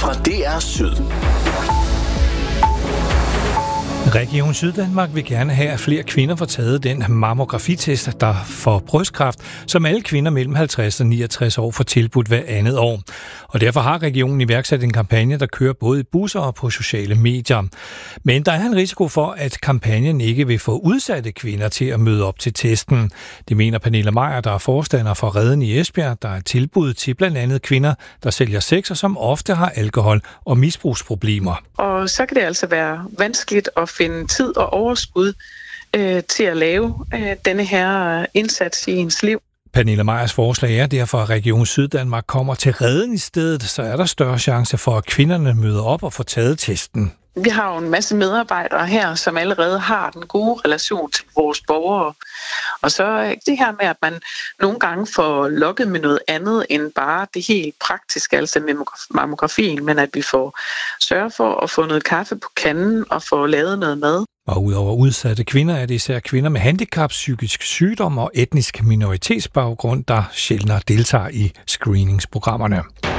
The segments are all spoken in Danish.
fra DR Syd. Region Syddanmark vil gerne have, at flere kvinder får taget den mammografitest, der for brystkræft, som alle kvinder mellem 50 og 69 år får tilbudt hver andet år. Og derfor har regionen iværksat en kampagne, der kører både i busser og på sociale medier. Men der er en risiko for, at kampagnen ikke vil få udsatte kvinder til at møde op til testen. Det mener Pernille Meyer, der er forstander for Reden i Esbjerg, der er tilbud til blandt andet kvinder, der sælger sex og som ofte har alkohol- og misbrugsproblemer. Og så kan det altså være vanskeligt at finde tid og overskud til at lave denne her indsats i ens liv. Pernille Meyers forslag er derfor, at Region Syddanmark kommer til Reden i stedet, så er der større chance for, at kvinderne møder op og får taget testen. Vi har jo en masse medarbejdere her, som allerede har den gode relation til vores borgere. Og så det her med, at man nogle gange får lukket med noget andet end bare det helt praktiske, altså med mammografien, men at vi får sørge for at få noget kaffe på kanden og få lavet noget mad. Og udover udsatte kvinder er det især kvinder med handicap, psykisk sygdom og etnisk minoritetsbaggrund, der sjældnere deltager i screeningsprogrammerne.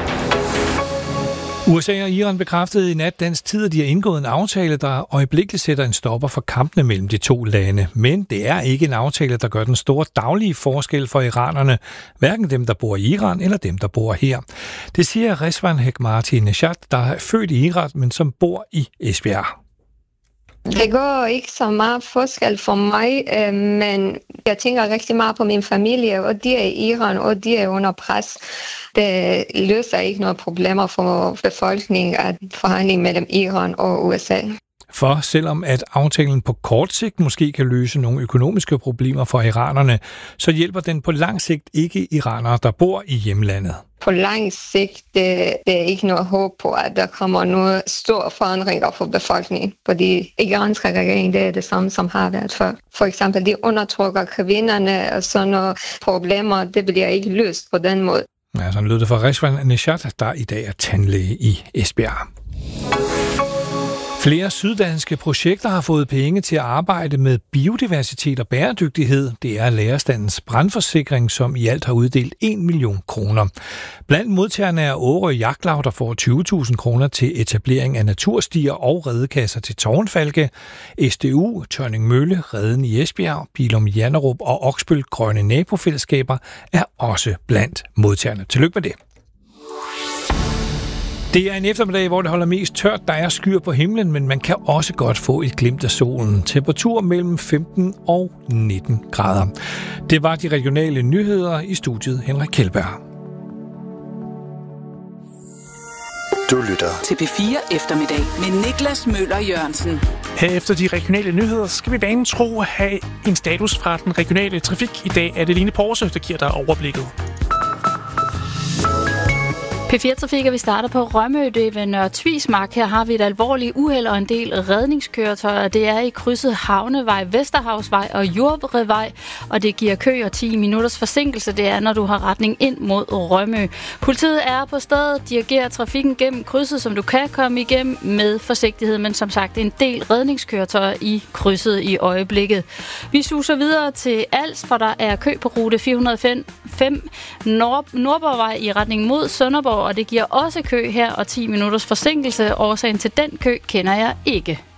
USA og Iran bekræftede i nat dansk tid, at de har indgået en aftale, der øjeblikkeligt sætter en stopper for kampene mellem de to lande. Men det er ikke en aftale, der gør den store daglige forskel for iranerne, hverken dem, der bor i Iran eller dem, der bor her. Det siger Rezvan Hekmati Nejad, der er født i Iran, men som bor i Esbjerg. Det går ikke så meget forskel for mig, men jeg tænker rigtig meget på min familie, og de er i Iran, og de er under pres. Det løser ikke noget problemer for befolkningen at forhandle mellem Iran og USA. For selvom at aftalen på kort sigt måske kan løse nogle økonomiske problemer for iranerne, så hjælper den på lang sigt ikke iranere, der bor i hjemlandet. På lang sigt det er ikke noget håb på, at der kommer nogle store forandringer for befolkningen. Fordi iranske regering, det er det samme, som har været før. For eksempel, de undertrykker kvinderne og sådan nogle problemer, det bliver ikke løst på den måde. Ja, sådan lød det fra Rezvan Nejad, der i dag er tandlæge i Esbjerg. Flere syddanske projekter har fået penge til at arbejde med biodiversitet og bæredygtighed. Det er lærerstandens brandforsikring, som i alt har uddelt 1 million kroner. Blandt modtagerne er Årø Jagtlaug, der får 20.000 kroner til etablering af naturstier og redekasser til Tårnfalke. SDU, Tørning Mølle, Reden i Esbjerg, Billum Janderup og Oksbøl Grønne Nabofællesskaber er også blandt modtagerne. Tillykke med det. Det er en eftermiddag, hvor det holder mest tørt. Der er skyer på himlen, men man kan også godt få et glimt af solen. Temperatur mellem 15 og 19 grader. Det var de regionale nyheder i studiet Henrik Kjeldberg. Du lytter til P4 Eftermiddag med Niklas Møller Jørgensen. Her efter de regionale nyheder skal vi vanen tro have en status fra den regionale trafik. I dag er det Line Porse, der giver dig overblikket. P4-trafik, vi starter på Rømø, det er ved Nørre Tvismark. Her har vi et alvorligt uheld og en del redningskøretøjer. Det er i krydset Havnevej, Vesterhavsvej og Jordbrevej, og det giver kø og 10 minutters forsinkelse. Det er, når du har retning ind mod Rømø. Politiet er på stedet, dirigerer trafikken gennem krydset, som du kan komme igennem med forsigtighed, men som sagt en del redningskøretøjer i krydset i øjeblikket. Vi suser videre til Als, for der er kø på rute 405 Nordborgvej i retning mod Sønderborg, og det giver også kø her og 10 minutters forsinkelse. Årsagen til den kø kender jeg ikke.